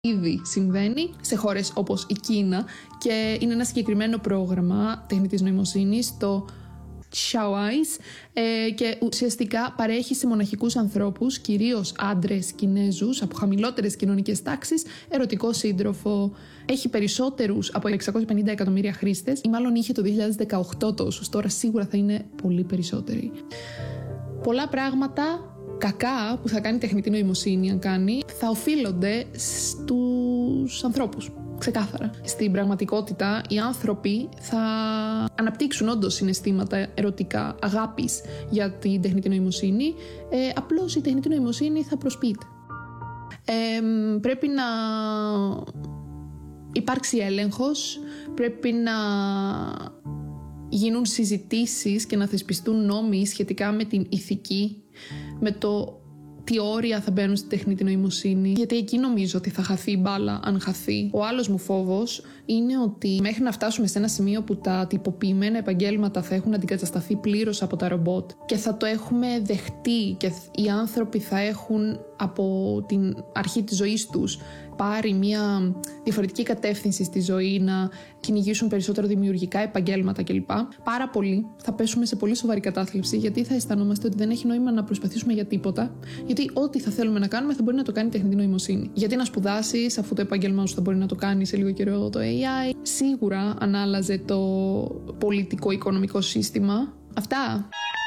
Ήδη συμβαίνει σε χώρες όπως η Κίνα και είναι ένα συγκεκριμένο πρόγραμμα τεχνητής νοημοσύνης, το Xiaoice, και ουσιαστικά παρέχει σε μοναχικούς ανθρώπους, κυρίως άντρες Κινέζους από χαμηλότερες κοινωνικές τάξεις, ερωτικό σύντροφο. Έχει περισσότερους από 650 εκατομμύρια χρήστες, ή μάλλον είχε το 2018 τόσους, τώρα σίγουρα θα είναι πολύ περισσότεροι. Πολλά πράγματα κακά που θα κάνει η τεχνητή νοημοσύνη, αν κάνει, θα οφείλονται στους ανθρώπους. Ξεκάθαρα. Στην πραγματικότητα, οι άνθρωποι θα αναπτύξουν όντως συναισθήματα ερωτικά, αγάπης για την τεχνητή νοημοσύνη. Απλώς η τεχνητή νοημοσύνη θα προσποιείται. Πρέπει να υπάρξει έλεγχος, πρέπει να γίνουν συζητήσεις και να θεσπιστούν νόμοι σχετικά με την ηθική, με το τι όρια θα μπαίνουν στη τεχνητή νοημοσύνη, γιατί εκεί νομίζω ότι θα χαθεί η μπάλα αν χαθεί. Ο άλλος μου φόβος είναι ότι μέχρι να φτάσουμε σε ένα σημείο που τα τυποποιημένα επαγγέλματα θα έχουν αντικατασταθεί πλήρως από τα ρομπότ και θα το έχουμε δεχτεί και οι άνθρωποι θα έχουν από την αρχή της ζωής τους πάρει μια διαφορετική κατεύθυνση στη ζωή, να κυνηγήσουν περισσότερο δημιουργικά επαγγέλματα κλπ. Πάρα πολύ θα πέσουμε σε πολύ σοβαρή κατάθλιψη, γιατί θα αισθανόμαστε ότι δεν έχει νόημα να προσπαθήσουμε για τίποτα, γιατί ό,τι θα θέλουμε να κάνουμε θα μπορεί να το κάνει η τεχνητή νοημοσύνη. Γιατί να σπουδάσεις, αφού το επάγγελμά σου θα μπορεί να το κάνει σε λίγο καιρό το AI. Σίγουρα αν άλλαζε το πολιτικό-οικονομικό σύστημα. Αυτά.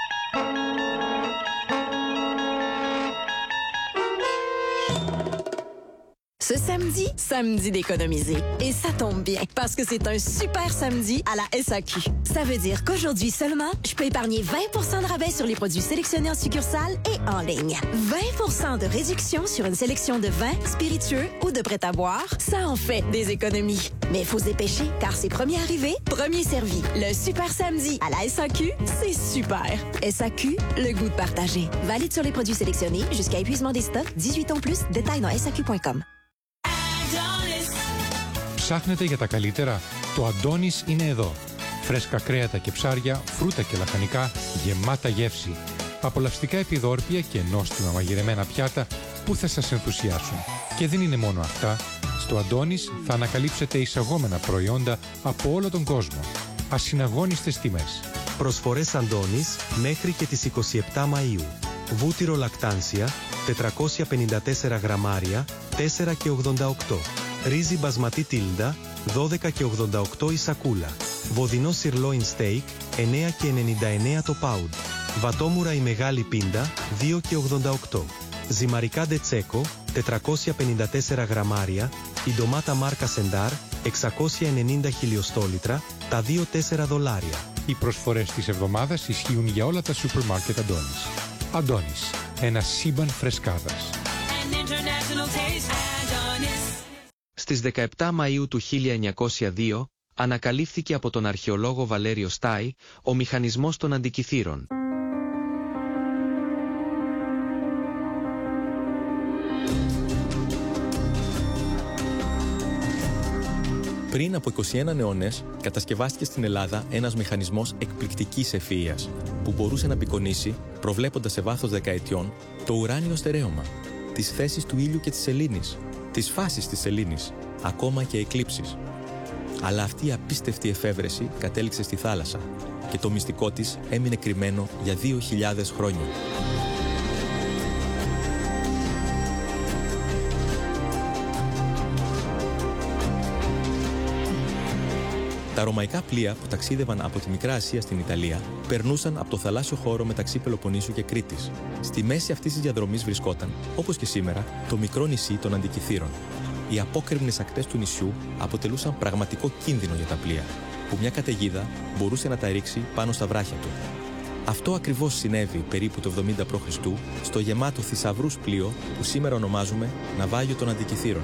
Ce samedi, samedi d'économiser. Et ça tombe bien, parce que c'est un super samedi à la SAQ. Ça veut dire qu'aujourd'hui seulement, je peux épargner 20% de rabais sur les produits sélectionnés en succursale et en ligne. 20% de réduction sur une sélection de vins, spiritueux ou de prêt-à-boire. Ça en fait des économies. Mais il faut se dépêcher, car c'est premier arrivé, premier servi. Le super samedi à la SAQ, c'est super. SAQ, le goût de partager. Valide sur les produits sélectionnés jusqu'à épuisement des stocks. 18 ans plus, détails dans SAQ.com. Ψάχνετε για τα καλύτερα? Το Αντώνης είναι εδώ. Φρέσκα κρέατα και ψάρια, φρούτα και λαχανικά, γεμάτα γεύση. Απολαυστικά επιδόρπια και νόστιμα μαγειρεμένα πιάτα που θα σας ενθουσιάσουν. Και δεν είναι μόνο αυτά. Στο Αντώνης θα ανακαλύψετε εισαγόμενα προϊόντα από όλο τον κόσμο. Ασυναγώνιστες τιμές. Προσφορές Αντώνης μέχρι και τις 27 Μαΐου. Βούτυρο λακτάνσια, 454 γραμμάρια, 4,88. Ρύζι μπασματί τίλντα, 12,88 η σακούλα. Βοδινό σιρλόιν στέικ, 9,99 το πάουντ. Βατόμουρα η μεγάλη πίντα, 2,88. Ζυμαρικά ντετσέκο, 454 γραμμάρια. Η ντομάτα μάρκα Σεντάρ, 690 χιλιοστόλιτρα, τα 2,4 δολάρια. Οι προσφορές της εβδομάδας ισχύουν για όλα τα σούπερ μάρκετ Αντώνης. Αντώνης, ένα σύμπαν φρεσκάδας. Στις 17 Μαΐου του 1902 ανακαλύφθηκε από τον αρχαιολόγο Βαλέριο Στάι ο μηχανισμός των αντικυθύρων. Πριν από 21 αιώνες, κατασκευάστηκε στην Ελλάδα ένας μηχανισμός εκπληκτικής ευφυΐας, που μπορούσε να απεικονίσει, προβλέποντας σε βάθος δεκαετιών, το ουράνιο στερέωμα, τις θέσεις του ήλιου και της σελήνης, τις φάσεις της σελήνης, ακόμα και εκλήψεις. Αλλά αυτή η απίστευτη εφεύρεση κατέληξε στη θάλασσα και το μυστικό της έμεινε κρυμμένο για 2.000 χρόνια. Τα ρωμαϊκά πλοία που ταξίδευαν από τη Μικρά Ασία στην Ιταλία περνούσαν από το θαλάσσιο χώρο μεταξύ Πελοποννήσου και Κρήτης. Στη μέση αυτής της διαδρομής βρισκόταν, όπως και σήμερα, το μικρό νησί των Αντικυθύρων. Οι απόκρημνες ακτές του νησιού αποτελούσαν πραγματικό κίνδυνο για τα πλοία, που μια καταιγίδα μπορούσε να τα ρίξει πάνω στα βράχια του. Αυτό ακριβώς συνέβη περίπου το 70 π.Χ. στο γεμάτο θησαυρούς πλοίο που σήμερα ονομάζουμε Ναυάγιο των Αντικυθύρων.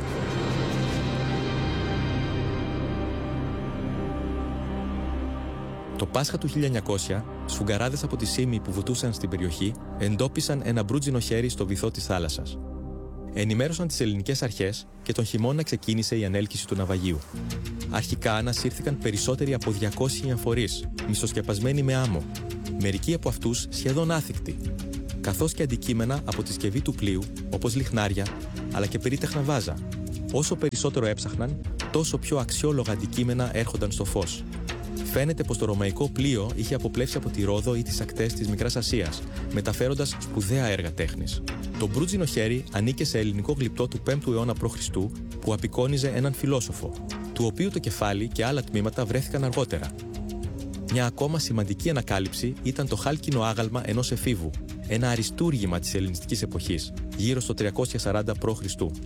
Το Πάσχα του 1900, σφουγγαράδες από τη Σύμη που βουτούσαν στην περιοχή εντόπισαν ένα μπρούτζινο χέρι στο βυθό της θάλασσας. Ενημέρωσαν τις ελληνικές αρχές και τον χειμώνα ξεκίνησε η ανέλκυση του ναυαγίου. Αρχικά ανασύρθηκαν περισσότεροι από 200 εμφορείς, μισοσκεπασμένοι με άμμο, μερικοί από αυτούς σχεδόν άθικτοι, καθώς και αντικείμενα από τη σκευή του πλοίου, όπως λιχνάρια, αλλά και περίτεχνα βάζα. όσο περισσότερο έψαχναν, τόσο πιο αξιόλογα αντικείμενα έρχονταν στο φως. Φαίνεται πως το ρωμαϊκό πλοίο είχε αποπλέψει από τη Ρόδο ή τις ακτές της Μικράς Ασίας, μεταφέροντας σπουδαία έργα τέχνης. Το μπρούτζινο χέρι ανήκε σε ελληνικό γλυπτό του 5ου αιώνα π.Χ. που απεικόνιζε έναν φιλόσοφο, του οποίου το κεφάλι και άλλα τμήματα βρέθηκαν αργότερα. Μια ακόμα σημαντική ανακάλυψη ήταν το χάλκινο άγαλμα ενός εφήβου, ένα αριστούργημα της ελληνιστικής εποχής, γύρω στο 340 π.Χ.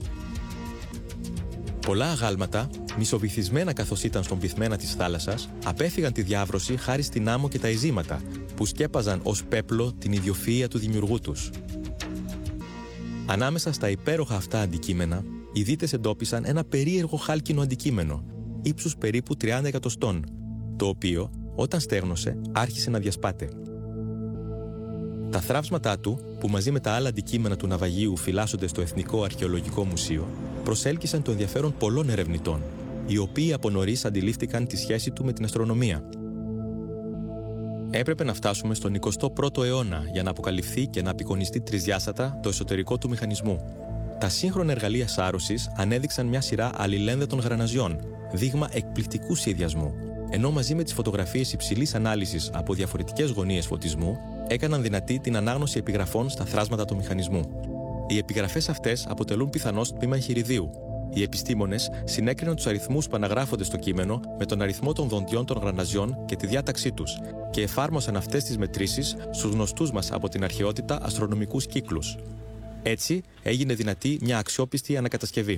Πολλά αγάλματα, μισοβυθισμένα καθώς ήταν στον πυθμένα της θάλασσας, απέφυγαν τη διάβρωση χάρη στην άμμο και τα ειζήματα, που σκέπαζαν ως πέπλο την ιδιοφυΐα του δημιουργού τους. Ανάμεσα στα υπέροχα αυτά αντικείμενα, οι δίτες εντόπισαν ένα περίεργο χάλκινο αντικείμενο, ύψους περίπου 30 εκατοστών, το οποίο, όταν στέγνωσε, άρχισε να διασπάται. Τα θραύσματά του, που μαζί με τα άλλα αντικείμενα του ναυαγίου φυλάσσονται στο Εθνικό Αρχαιολογικό Μουσείο, προσέλκυσαν το ενδιαφέρον πολλών ερευνητών, οι οποίοι από νωρίς αντιλήφθηκαν τη σχέση του με την αστρονομία. Έπρεπε να φτάσουμε στον 21ο αιώνα για να αποκαλυφθεί και να απεικονιστεί τρισδιάστατα το εσωτερικό του μηχανισμού. Τα σύγχρονα εργαλεία σάρωσης ανέδειξαν μια σειρά αλληλένδετων γραναζιών, δείγμα εκπληκτικού σχεδιασμού, ενώ μαζί με τις φωτογραφίες υψηλής ανάλυσης από διαφορετικές γωνίες φωτισμού έκαναν δυνατή την ανάγνωση επιγραφών στα θράσματα του μηχανισμού. Οι επιγραφές αυτές αποτελούν πιθανώς τμήμα εγχειριδίου. Οι επιστήμονες συνέκριναν τους αριθμούς που αναγράφονται στο κείμενο με τον αριθμό των δοντιών των γραναζιών και τη διάταξή τους και εφάρμοσαν αυτές τις μετρήσεις στους γνωστούς μας από την αρχαιότητα αστρονομικούς κύκλους. Έτσι έγινε δυνατή μια αξιόπιστη ανακατασκευή.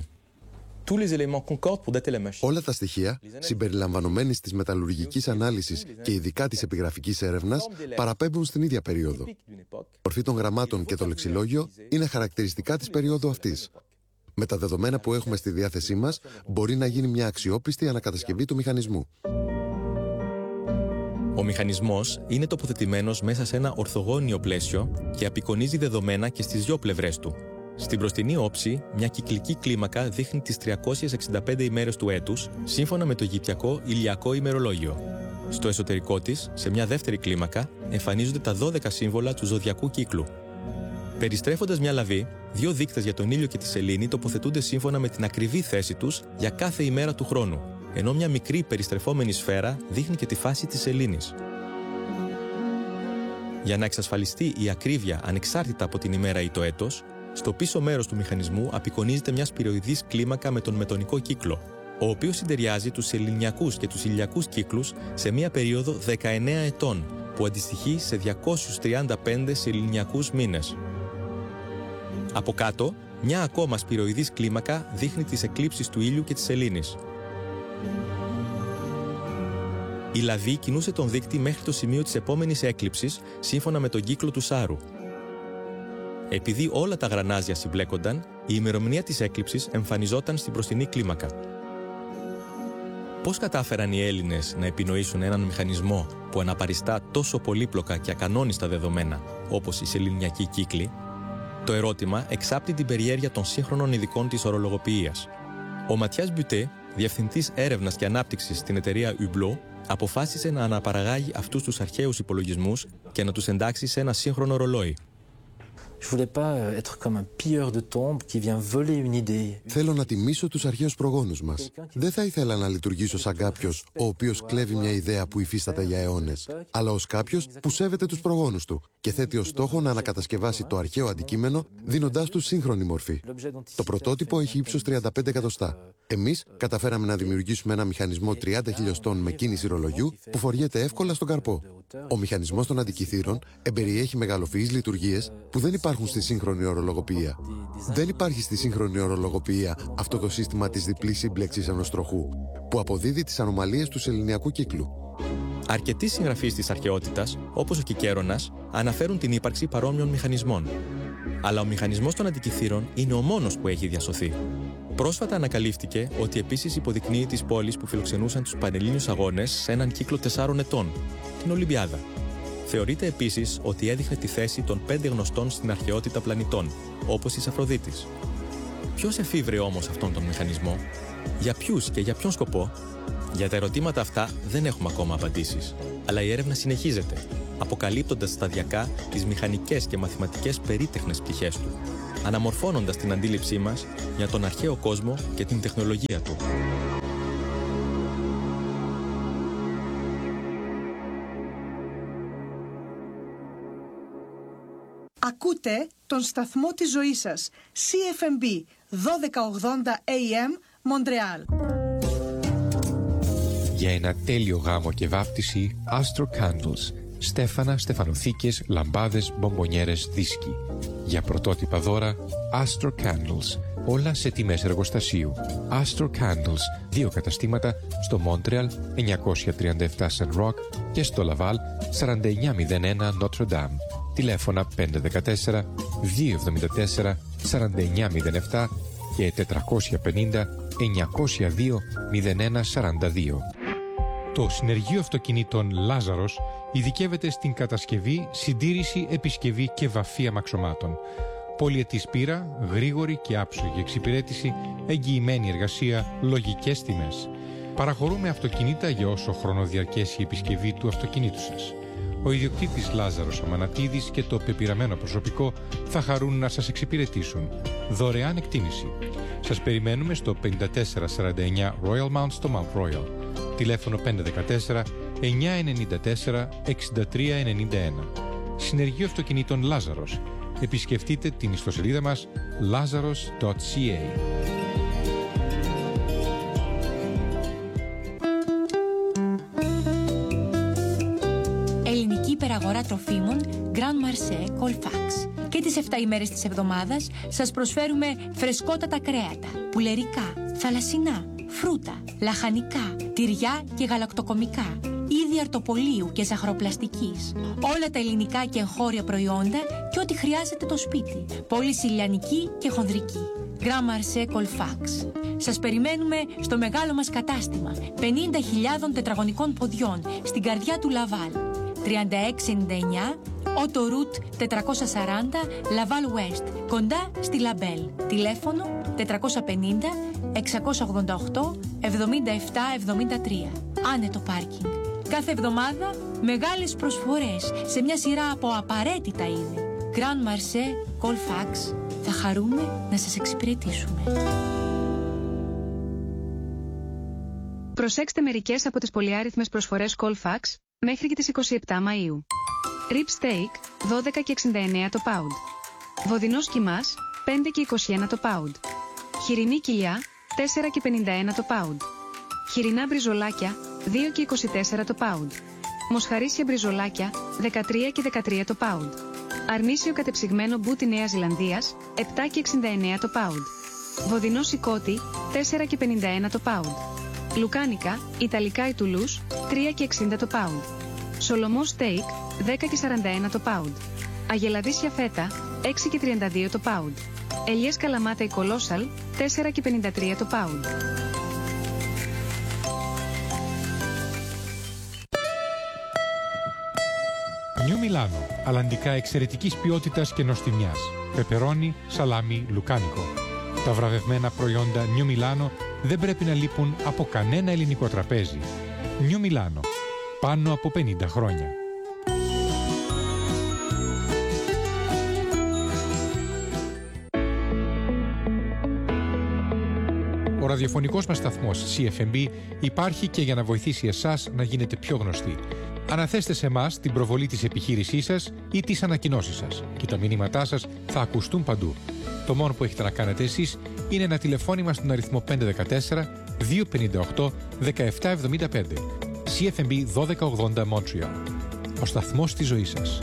Όλα τα στοιχεία, συμπεριλαμβανομένης της μεταλλουργικής ανάλυσης και ειδικά της επιγραφικής έρευνας, παραπέμπουν στην ίδια περίοδο. Η μορφή των γραμμάτων και το λεξιλόγιο είναι χαρακτηριστικά της περίοδου αυτής. Με τα δεδομένα που έχουμε στη διάθεσή μας, μπορεί να γίνει μια αξιόπιστη ανακατασκευή του μηχανισμού. Ο μηχανισμός είναι τοποθετημένος μέσα σε ένα ορθογώνιο πλαίσιο και απεικονίζει δεδομένα και στις δύο πλευρές του. Στην μπροστινή όψη, μια κυκλική κλίμακα δείχνει τις 365 ημέρες του έτους, σύμφωνα με το Αιγυπτιακό ηλιακό ημερολόγιο. Στο εσωτερικό της, σε μια δεύτερη κλίμακα, εμφανίζονται τα 12 σύμβολα του ζωδιακού κύκλου. Περιστρέφοντας μια λαβή, δύο δείκτες για τον ήλιο και τη σελήνη τοποθετούνται σύμφωνα με την ακριβή θέση τους για κάθε ημέρα του χρόνου, ενώ μια μικρή περιστρεφόμενη σφαίρα δείχνει και τη φάση της σελήνης. Για να εξασφαλιστεί η ακρίβεια ανεξάρτητα από την ημέρα ή το έτος, στο πίσω μέρος του μηχανισμού απεικονίζεται μια σπυροειδής κλίμακα με τον μετωνικό κύκλο, ο οποίος συντεριάζει τους σεληνιακούς και τους ηλιακούς κύκλους σε μια περίοδο 19 ετών, που αντιστοιχεί σε 235 σεληνιακούς μήνες. Από κάτω, μια ακόμα σπυροειδής κλίμακα δείχνει τις εκλήψεις του ήλιου και της σελήνης. Η λαβή κινούσε τον δείκτη μέχρι το σημείο της επόμενης έκλειψης, σύμφωνα με τον κύκλο του Σάρου. Επειδή όλα τα γρανάζια συμπλέκονταν, η ημερομηνία της έκλειψης εμφανιζόταν στην μπροστινή κλίμακα. Πώς κατάφεραν οι Έλληνες να επινοήσουν έναν μηχανισμό που αναπαριστά τόσο πολύπλοκα και ακανόνιστα δεδομένα, όπως οι σεληνιακοί κύκλοι? Το ερώτημα εξάπτει την περιέργεια των σύγχρονων ειδικών της ορολογοποιίας. Ο Ματιάς Μπιουτέ, διευθυντής έρευνας και ανάπτυξης στην εταιρεία Hublot, αποφάσισε να αναπαραγάγει αυτούς τους αρχαίους υπολογισμούς και να τους εντάξει σε ένα σύγχρονο ρολόι. Θέλω να τιμήσω τους αρχαίους προγόνους μας. Δεν θα ήθελα να λειτουργήσω σαν κάποιος ο οποίος κλέβει μια ιδέα που υφίσταται για αιώνες, αλλά ως κάποιος που σέβεται τους προγόνους του και θέτει ως στόχο να ανακατασκευάσει το αρχαίο αντικείμενο, δίνοντάς του σύγχρονη μορφή. Το πρωτότυπο έχει ύψος 35 εκατοστά. Εμείς καταφέραμε να δημιουργήσουμε ένα μηχανισμό 30 χιλιοστών με κίνηση ρολογιού που φοριέται εύκολα στον καρπό. Ο μηχανισμός των αντικυθύρων εμπεριέχει μεγαλοφυείς λειτουργίες που δεν υπάρχουν στη σύγχρονη ορολογοποιία. Δεν υπάρχει στη σύγχρονη ορολογοποιία αυτό το σύστημα της διπλής σύμπλεξης ενός τροχού, που αποδίδει τις ανομαλίες του σεληνιακού κύκλου. Αρκετοί συγγραφείς της αρχαιότητας, όπως ο Κικέρονας, αναφέρουν την ύπαρξη παρόμοιων μηχανισμών. Αλλά ο μηχανισμός των αντικυθύρων είναι ο μόνος που έχει διασωθεί. Πρόσφατα ανακαλύφθηκε ότι επίσης υποδεικνύει τις πόλεις που φιλοξενούσαν τους Πανελλήνιους Αγώνες σε έναν κύκλο 4 ετών, την Ολυμπιάδα. Θεωρείται επίσης ότι έδειχνε τη θέση των 5 γνωστών στην αρχαιότητα πλανητών, όπως της Αφροδίτης. Ποιος εφήβρε όμως αυτόν τον μηχανισμό? Για ποιους και για ποιον σκοπό? Για τα ερωτήματα αυτά δεν έχουμε ακόμα απαντήσεις. Αλλά η έρευνα συνεχίζεται, αποκαλύπτοντας σταδιακά τις μηχανικές και μαθηματικές περίτεχνες πτυχές του. αναμορφώνοντας την αντίληψή μας για τον αρχαίο κόσμο και την τεχνολογία του. Ακούτε τον σταθμό της ζωής σας, CFMB 1280 AM, Μοντρεάλ. Για ένα τέλειο γάμο και βάπτιση, Astro Candles. Στέφανα, στεφανοθήκες, λαμπάδες, μπομπονιέρες, δίσκοι. Για πρωτότυπα δώρα, Astro Candles. Όλα σε τιμές εργοστασίου. Astro Candles. 2 καταστήματα στο Montreal 937 St. Rock και στο Laval 4901 Notre Dame. Τηλέφωνα 514 274 4907 και 450 902 0142. Το Συνεργείο Αυτοκινήτων Λάζαρος ειδικεύεται στην κατασκευή, συντήρηση, επισκευή και βαφή αμαξωμάτων. Πολυετής πείρα, γρήγορη και άψογη εξυπηρέτηση, εγγυημένη εργασία, λογικές τιμές. Παραχωρούμε αυτοκίνητα για όσο χρόνο διαρκέσει η επισκευή του αυτοκινήτου σας. Ο ιδιοκτήτης Λάζαρος Αμανατίδης και το πεπειραμένο προσωπικό θα χαρούν να σας εξυπηρετήσουν. Δωρεάν εκτίμηση. Σας περιμένουμε στο 5449 Royal Mount στο Mount Royal. Τηλέφωνο 514 994 6391. Συνεργείο Αυτοκινήτων Λάζαρος. Επισκεφτείτε την ιστοσελίδα μας lazaros.ca. Ελληνική υπεραγορά τροφίμων Grand Marché Colfax. Και τις 7 ημέρες της εβδομάδας σας προσφέρουμε φρεσκότατα κρέατα, πουλερικά, θαλασσινά, φρούτα, λαχανικά, τυριά και γαλακτοκομικά, είδη αρτοπολίου και ζαχαροπλαστικής, όλα τα ελληνικά και εγχώρια προϊόντα και ό,τι χρειάζεται το σπίτι, πώληση λιανική και χονδρική. Grand Marché Colfax. Σας περιμένουμε στο μεγάλο μας κατάστημα 50.000 τετραγωνικών ποδιών στην καρδιά του Λαβάλ. 3699 Auto Route 440 Laval West, κοντά στη Λαμπέλ. Τηλέφωνο 450 688 7773. Άνετο πάρκινγκ. Κάθε εβδομάδα μεγάλες προσφορές σε μια σειρά από απαραίτητα είδη. Grand Marché Colfax. Θα χαρούμε να σας εξυπηρετήσουμε. Προσέξτε μερικές από τις πολυάριθμες προσφορές Colfax μέχρι και τις 27 Μαΐου. Rib steak 12 και 69 το pound. Βοδινός κιμάς 5 και 21 το pound. Χοιρινή κοιλιά 4 και 51 το pound. Χοιρινά μπριζολάκια 2 και 24 το pound. Μοσχαρίσια μπριζολάκια 13 και 13 το pound. Αρνίσιο κατεψυγμένο μπούτι Νέας Ζηλανδίας 7 και 69 το pound. Βοδινό σικότι 4 και 51 το pound. Λουκάνικα, Ιταλικά ή Τουλούς 3 και 60 το pound. Σολομό steak 10 και 41 το pound. Αγελαδίσια φέτα 6 και 32 το pound. Ελιές καλαμάτα ή κολόσαλ 4 και 53 το pound. Νιου Μιλάνο. Αλλαντικά εξαιρετικής ποιότητας και νοστιμιάς. Πεπερόνι, σαλάμι, λουκάνικο. Τα βραβευμένα προϊόντα Νιου Μιλάνο δεν πρέπει να λείπουν από κανένα ελληνικό τραπέζι. Νιου Μιλάνο. Πάνω από 50 χρόνια. Ο ραδιοφωνικός μας σταθμός CFMB υπάρχει και για να βοηθήσει εσάς να γίνετε πιο γνωστοί. Αναθέστε σε εμάς την προβολή της επιχείρησής σας ή τις ανακοινώσεις σας και τα μηνύματά σας θα ακουστούν παντού. Το μόνο που έχετε να κάνετε εσείς είναι ένα τηλεφώνημα στον αριθμό 514 258 1775. CFMB 1280 Montreal. Ο σταθμός της ζωής σας.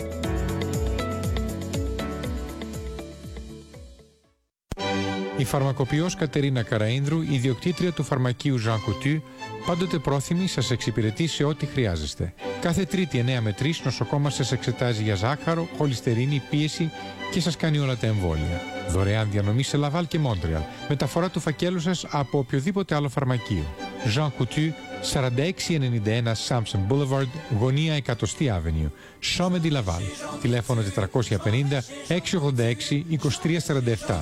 Η φαρμακοποιός Κατερίνα Καραΐνδρου, ιδιοκτήτρια του φαρμακείου Jean Coutu, πάντοτε πρόθυμη σας εξυπηρετεί σε ό,τι χρειάζεστε. Κάθε Τρίτη 9 με 3 νοσοκόμα σας εξετάζει για ζάχαρο, χολυστερίνη, πίεση και σας κάνει όλα τα εμβόλια. Δωρεάν διανομή σε Λαβάλ και Μόντρεαλ. Μεταφορά του φακέλου σας από οποιοδήποτε άλλο φαρμακείο. Jean Coutu, 4691 Samson Boulevard, γωνία 100η Avenue, Chaumet Laval. Τηλέφωνο 450 686 2347.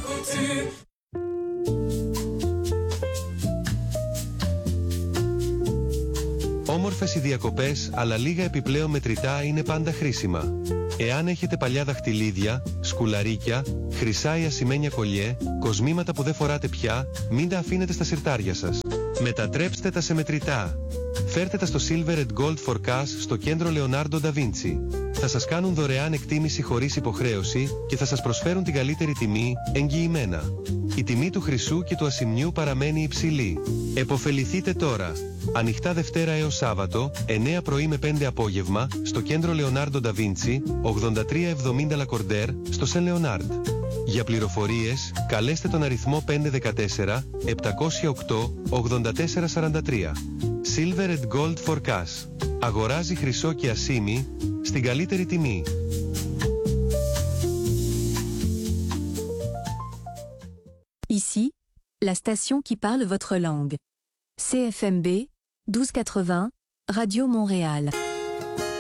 Όμορφες οι διακοπές, αλλά λίγα επιπλέον μετρητά είναι πάντα χρήσιμα. Εάν έχετε παλιά δαχτυλίδια, σκουλαρίκια, χρυσά ή ασημένια κολιέ, κοσμήματα που δεν φοράτε πια, μην τα αφήνετε στα συρτάρια σας. Μετατρέψτε τα σε μετρητά. Φέρτε τα στο Silver and Gold for Cash στο κέντρο Leonardo da Vinci. Θα σας κάνουν δωρεάν εκτίμηση χωρίς υποχρέωση και θα σας προσφέρουν την καλύτερη τιμή, εγγυημένα. Η τιμή του χρυσού και του ασημνιού παραμένει υψηλή. Εποφεληθείτε τώρα. Ανοιχτά Δευτέρα έως Σάββατο, 9 πρωί με 5 απόγευμα, στο κέντρο Leonardo da Vinci, 8370 Lacordaire, στο Saint Leonard. Για πληροφορίες, καλέστε τον αριθμό 514 708 8443. Silver and Gold for Cash. Αγοράζει χρυσό και ασήμι στην καλύτερη τιμή. Ici, la station qui parle votre langue. CFMB 1280, Radio Montréal.